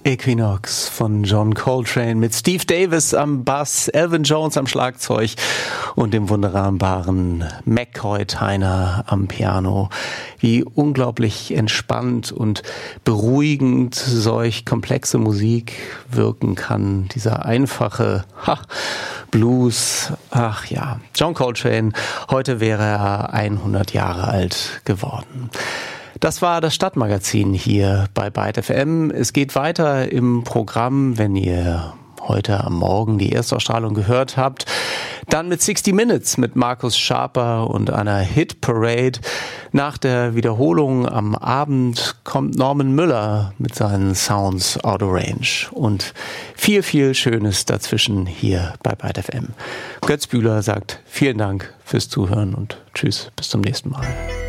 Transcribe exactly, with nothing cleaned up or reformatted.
Equinox von John Coltrane mit Steve Davis am Bass, Elvin Jones am Schlagzeug und dem wunderbaren McCoy Tyner am Piano. Wie unglaublich entspannt und beruhigend solch komplexe Musik wirken kann. Dieser einfache ha, Blues, ach ja, John Coltrane, heute wäre er hundert Jahre alt geworden. Das war das Stadtmagazin hier bei Byte F M. Es geht weiter im Programm, wenn ihr heute am Morgen die Erstausstrahlung gehört habt. Dann mit sixty Minutes mit Markus Schaper und einer Hit Parade. Nach der Wiederholung am Abend kommt Norman Müller mit seinen Sounds Out of Range. Und viel, viel Schönes dazwischen hier bei Byte F M. Götz Bühler sagt vielen Dank fürs Zuhören und tschüss, bis zum nächsten Mal.